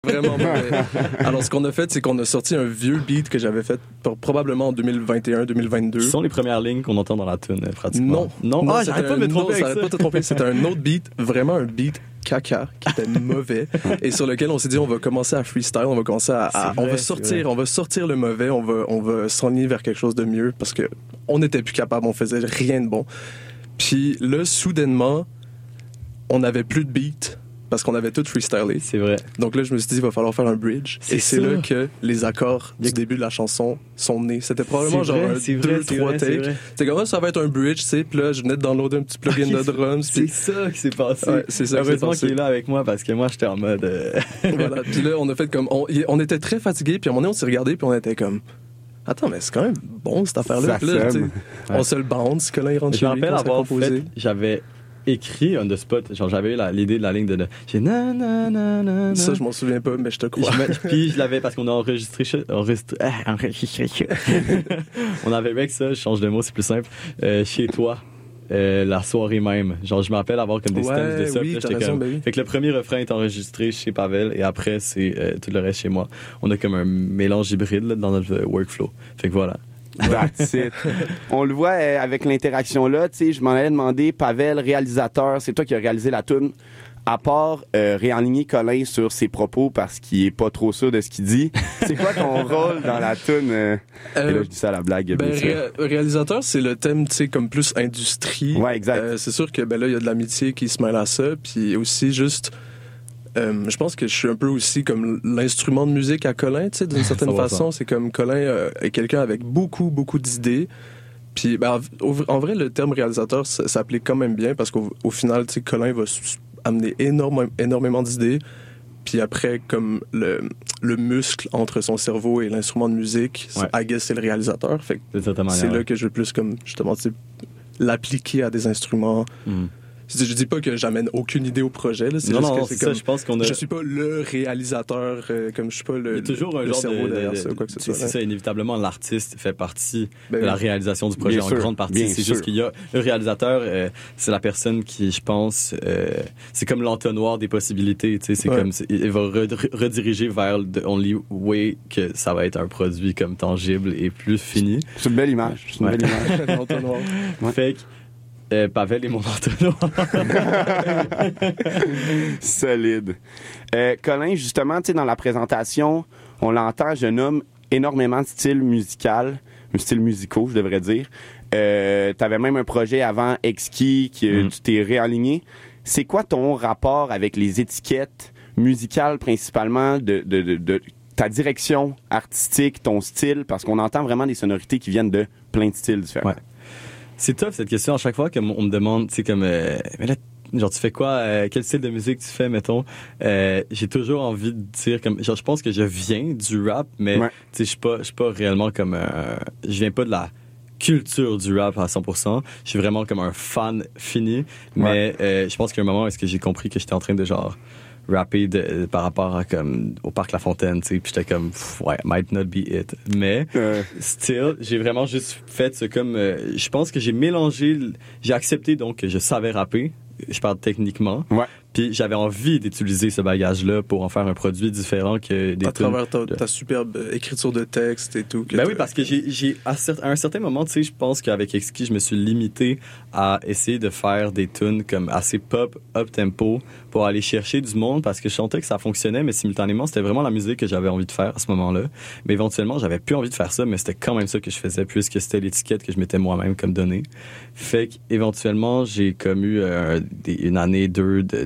Vraiment mauvais. Alors, ce qu'on a fait, c'est qu'on a sorti un vieux beat que j'avais fait probablement en 2021-2022. Ce sont les premières lignes qu'on entend dans la tune, pratiquement. Non. Ah, j'arrête pas de me tromper avec ça. J'arrête pas de te tromper. C'était un autre beat, vraiment un beat caca, qui était mauvais, et sur lequel on s'est dit, on va commencer à freestyle, on va commencer on va sortir le mauvais, on va s'enligner vers quelque chose de mieux, parce que on n'était plus capable, on faisait rien de bon. Puis là, soudainement, on n'avait plus de beat, parce qu'on avait tout freestylé. C'est vrai. Donc là, je me suis dit, il va falloir faire un bridge. C'est là que les accords du début de la chanson sont nés. C'était probablement genre 2-3 takes. C'était comme ça va être un bridge, tu sais. Puis là, je venais de downloader un petit plugin de drums. C'est ça qui s'est passé. Ouais, c'est ça. Heureusement qu'il est là avec moi, parce que moi, j'étais en mode... Voilà. Puis là, on a fait comme... On était très fatigués, puis à un moment donné, on s'est regardé, puis on était comme... Attends, mais c'est quand même bon, cette affaire-là. Puis là, on se le bounce, que là, il rentre chez lui. Je me rappelle avoir fait... J'avais écrit on the spot, genre j'avais eu l'idée de la ligne de j'ai na. Ça je m'en souviens pas, mais je te crois. Puis je l'avais parce qu'on a enregistré on avait avec ça, je change de mot, c'est plus simple, chez toi. La soirée même. Genre, je me rappelle avoir comme des stems de ça. Oui, là, j'étais comme... Fait que le premier refrain est enregistré chez Pavel et après, c'est tout le reste chez moi. On a comme un mélange hybride là, dans notre workflow. Fait que voilà. That's it. On le voit avec l'interaction là, tu sais, je m'en allais demander, Pavel, réalisateur, c'est toi qui as réalisé la toune. À part réaligner Colin sur ses propos parce qu'il est pas trop sûr de ce qu'il dit, c'est quoi ton rôle dans la toune? Et là, je dis ça à la blague. Réalisateur, c'est le thème, tu sais, comme plus industrie. Ouais, exact. C'est sûr que là, il y a de l'amitié qui se mêle à ça, puis aussi juste... je pense que je suis un peu aussi comme l'instrument de musique à Colin, tu sais, d'une certaine façon. C'est comme Colin est quelqu'un avec beaucoup d'idées. Puis, en vrai, le terme réalisateur s'applique quand même bien parce qu'au final, tu sais, Colin va amener énormément d'idées. Puis après, comme le muscle entre son cerveau et l'instrument de musique, I guess, c'est le réalisateur. Fait que c'est là que je veux plus comme, justement, tu sais, l'appliquer à des instruments. Je dis pas que j'amène aucune idée au projet. Là. C'est non, juste que c'est comme, ça, je pense qu'on a... Je suis pas le réalisateur, comme je suis pas le cerveau derrière ça, quoi que ce soit. C'est ça, inévitablement, l'artiste fait partie de la réalisation du projet en grande partie. C'est juste qu'il y a le réalisateur, c'est la personne qui, je pense, c'est comme l'entonnoir des possibilités. C'est comme, il va rediriger vers the only way que ça va être un produit comme tangible et plus fini. C'est une belle image. C'est une belle image. L'entonnoir. Fait que Pavel est mon entonnoir. Solide. Colin, justement, tu sais, dans la présentation, on l'entend, je nomme énormément de styles musicaux, je devrais dire. T'avais même un projet avant Exki que tu t'es réaligné. C'est quoi ton rapport avec les étiquettes musicales, principalement de ta direction artistique, ton style, parce qu'on entend vraiment des sonorités qui viennent de plein de styles différents. Ouais. C'est tough cette question à chaque fois qu'on me demande, tu sais, comme, mais là, genre, tu fais quoi, quel style de musique tu fais, mettons. J'ai toujours envie de dire, comme, genre, je pense que je viens du rap, mais, tu sais, je suis pas réellement comme, je viens pas de la culture du rap à 100%. Je suis vraiment comme un fan fini, mais je pense qu'il y a un moment où est-ce que j'ai compris que j'étais en train de, genre, rapper par rapport à comme au Parc La Fontaine, tu sais, puis j'étais comme might not be it, mais still j'ai vraiment juste fait ce comme je pense que j'ai accepté donc que je savais rapper, je parle techniquement, puis j'avais envie d'utiliser ce bagage-là pour en faire un produit différent que des à travers ta superbe écriture de texte et tout. Oui, parce que j'ai à un certain moment, tu sais, je pense qu'avec Exki, je me suis limité à essayer de faire des tunes comme assez pop, up-tempo, pour aller chercher du monde, parce que je sentais que ça fonctionnait, mais simultanément, c'était vraiment la musique que j'avais envie de faire à ce moment-là. Mais éventuellement, j'avais plus envie de faire ça, mais c'était quand même ça que je faisais, puisque c'était l'étiquette que je m'étais moi-même comme donnée. Fait qu'éventuellement, j'ai comme eu une année, 2 de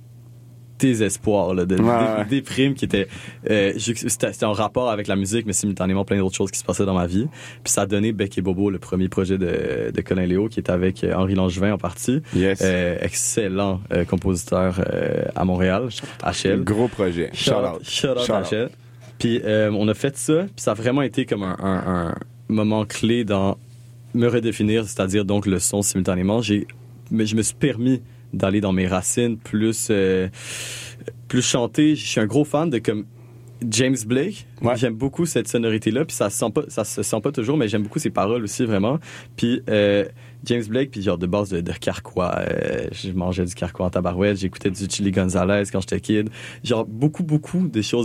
désespoir, là, des primes qui étaient c'était en rapport avec la musique, mais simultanément plein d'autres choses qui se passaient dans ma vie. Puis ça a donné Bec et Bobo, le premier projet de Colin Léo, qui est avec Henri Langevin en partie. Excellent compositeur à Montréal, HL. Gros projet. Shout out HL. Puis on a fait ça, puis ça a vraiment été comme un moment clé dans me redéfinir, c'est-à-dire donc le son simultanément. Mais je me suis permis d'aller dans mes racines, plus chanter. Je suis un gros fan de comme James Blake, Ouais. j'aime beaucoup cette sonorité-là, puis ça se sent pas toujours, mais j'aime beaucoup ses paroles aussi, vraiment. Puis James Blake, puis genre de base de Carquois, je mangeais du Carquois en tabarouette, j'écoutais du Chili Gonzalez quand j'étais kid, genre beaucoup de choses